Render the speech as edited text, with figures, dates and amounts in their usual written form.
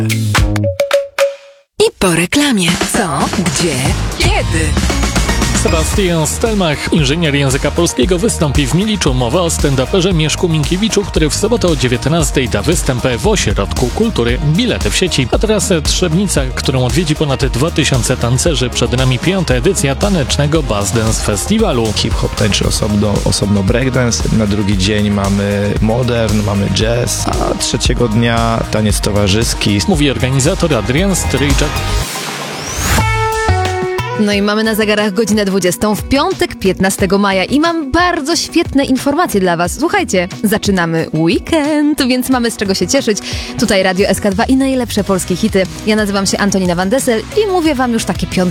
I po reklamie. Co? Gdzie? Kiedy? Sebastian Stelmach, inżynier języka polskiego, wystąpi w Miliczu. Mowa o stand-uperze Mieszku Minkiewiczu, który w sobotę o 19:00 da występ w Ośrodku Kultury. Bilety w sieci. A teraz Trzebnica, którą odwiedzi ponad 2000 tancerzy. Przed nami 5. edycja tanecznego Buzz Dance Festiwalu. Hip-hop tańczy osobno breakdance. Na drugi dzień mamy modern, mamy jazz, a trzeciego dnia taniec towarzyski. Mówi organizator Adrian Stryjczak. No i mamy na zegarach godzinę 20 w piątek 15 maja i mam bardzo świetne informacje dla Was. Słuchajcie, zaczynamy weekend, więc mamy z czego się cieszyć. Tutaj Radio SK2 i najlepsze polskie hity. Ja nazywam się Antonina Van Dessel i mówię Wam już takie